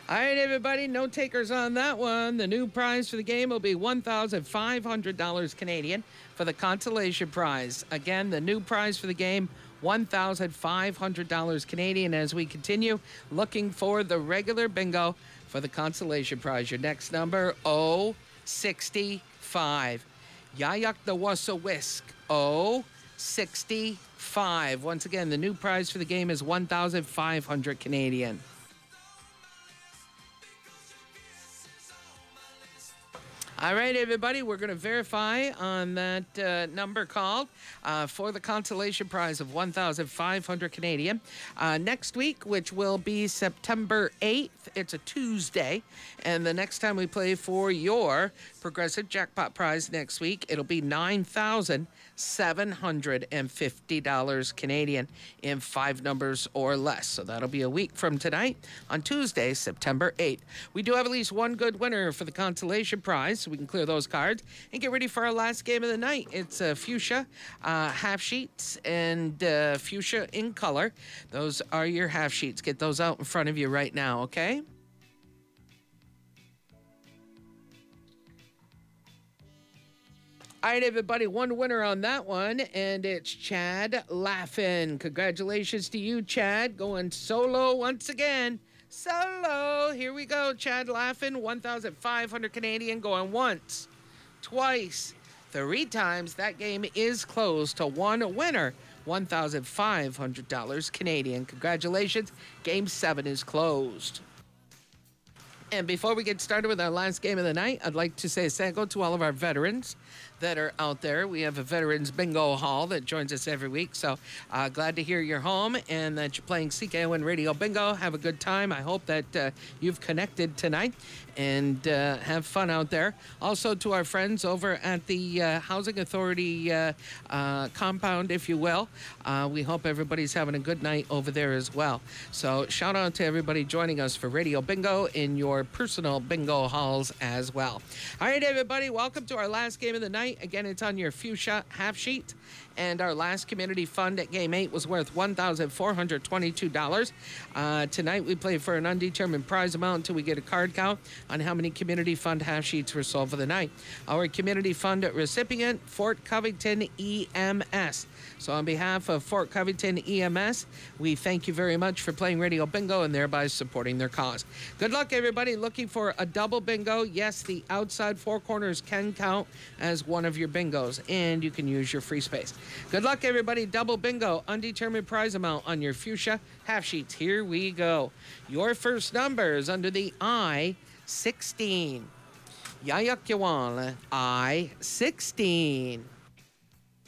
All right, everybody, no takers on that one. The new prize for the game will be $1,500 Canadian for the consolation prize. Again, the new prize for the game, $1,500 Canadian as we continue looking for the regular bingo for the consolation prize. Your next number, 065. Yayak the Wassa Whisk, 065. Once again, the new prize for the game is 1,500 Canadian. All right, everybody, we're going to verify on that number called for the consolation prize of 1,500 Canadian. Next week, which will be September 8th, it's a Tuesday, and the next time we play for your progressive jackpot prize next week, it'll be $9,750 Canadian in 5 numbers or less. So that'll be a week from tonight on Tuesday, September 8th. We do have at least one good winner for the consolation prize. We can clear those cards and get ready for our last game of the night. It's fuchsia half sheets and fuchsia in color. Those are your half sheets. Get those out in front of you right now, okay? All right, everybody, one winner on that one, and it's Chad Laffin. Congratulations to you, Chad, going solo once again. Solo. Here we go, Chad Laffin, 1,500 Canadian, going once, twice, 3 times. That game is closed to one winner, $1,500 Canadian. Congratulations. Game 7 is closed. And before we get started with our last game of the night, I'd like to say thank you to all of our veterans that are out there. We have a Veterans Bingo Hall that joins us every week. So glad to hear you're home and that you're playing CKON Radio Bingo. Have a good time. I hope that you've connected tonight and have fun out there. Also to our friends over at the Housing Authority compound, if you will. We hope everybody's having a good night over there as well. So shout out to everybody joining us for Radio Bingo in your personal bingo halls as well. All right, everybody, welcome to our last game of the night. Again, it's on your fuchsia half sheet. And our last community fund at Game 8 was worth $1,422. Tonight, we play for an undetermined prize amount until we get a card count on how many community fund half sheets were sold for the night. Our community fund recipient, Fort Covington EMS. So on behalf of Fort Covington EMS, we thank you very much for playing Radio Bingo and thereby supporting their cause. Good luck, everybody. Looking for a double bingo. Yes, the outside 4 corners can count as one of your bingos, and you can use your free space. Good luck, everybody. Double bingo, undetermined prize amount on your fuchsia half sheets. Here we go. Your first number is under the I-16. Yayak Yawan, I-16.